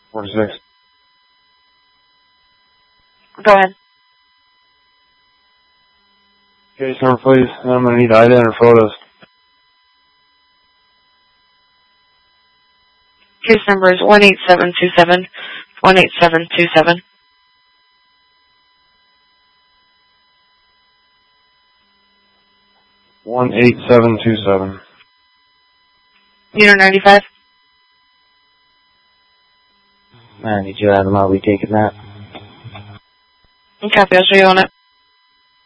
46. Go ahead. Case number, please. And I'm going to need ident or photos. Case number is 18727. 18727. Unit 95. I need you out of them. I'll be taking that. Copy. I'll show you on it.